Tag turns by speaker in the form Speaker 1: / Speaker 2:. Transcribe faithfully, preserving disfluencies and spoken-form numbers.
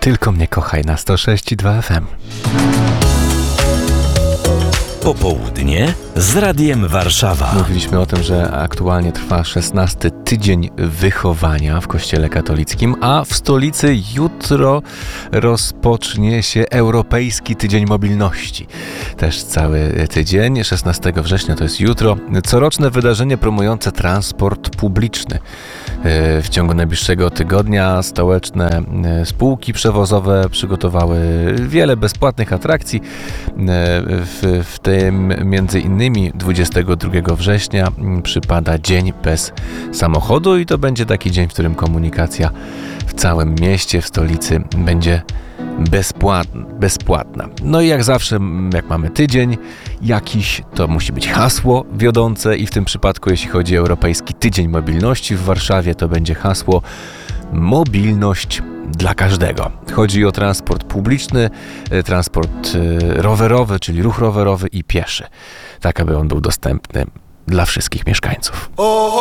Speaker 1: Tylko mnie kochaj na sto sześć i dwa F M.
Speaker 2: Popołudnie z Radiem Warszawa.
Speaker 1: Mówiliśmy o tym, że aktualnie trwa szesnasty tydzień wychowania w Kościele katolickim, a w stolicy jutro rozpocznie się Europejski Tydzień Mobilności. Też cały tydzień, szesnastego września to jest jutro, coroczne wydarzenie promujące transport publiczny. W ciągu najbliższego tygodnia stołeczne spółki przewozowe przygotowały wiele bezpłatnych atrakcji, w, w tym między innymi dwudziestego drugiego września przypada Dzień Bez Samochodu i to będzie taki dzień, w którym komunikacja w całym mieście, w stolicy będzie bezpłatna. bezpłatna. No i jak zawsze, jak mamy tydzień jakiś, to musi być hasło wiodące i w tym przypadku, jeśli chodzi o Europejski Tydzień Mobilności w Warszawie, to będzie hasło Mobilność dla każdego. Chodzi o transport publiczny, transport rowerowy, czyli ruch rowerowy i pieszy, tak aby on był dostępny dla wszystkich mieszkańców.